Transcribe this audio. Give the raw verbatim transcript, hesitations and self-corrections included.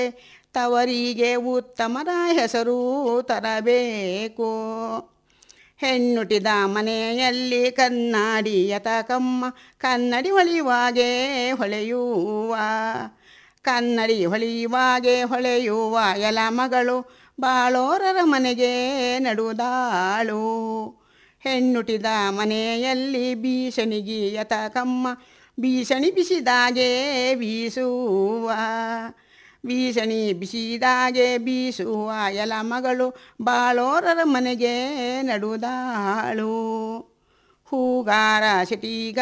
ತವರಿಗೆ ಉತ್ತಮರ ಹೆಸರು ತರಬೇಕು. ಹೆಣ್ಣುಟಿದ ಮನೆಯಲ್ಲಿ ಕನ್ನಡಿಯ ತಕಮ್ಮ, ಕನ್ನಡಿ ಹೊಳೆಯುವಾಗೆ ಹೊಳೆಯುವ, ಕನ್ನಡಿ ಹೊಳೆಯುವಾಗೆ ಹೊಳೆಯುವ ಎಲ ಮಗಳು ಬಾಳೋರರ ಮನೆಗೆ ನಡುದಾಳು. ಹೆಣ್ಣುಟಿದ ಮನೆಯಲ್ಲಿ ಭೀಷಣಿಗಿಯ ತಕಮ್ಮ, ಭೀಷಣಿ ಬಿಸಿದಾಗೆ ಬೀಸುವ, ಭೀಷಣಿ ಬಿಸಿದಾಗೆ ಬೀಸುವ ಎಲ ಮಗಳು ಬಾಳೋರರ ಮನೆಗೆ ನಡುದಾಳು. ಹೂಗಾರ ಸಿಟಿಗ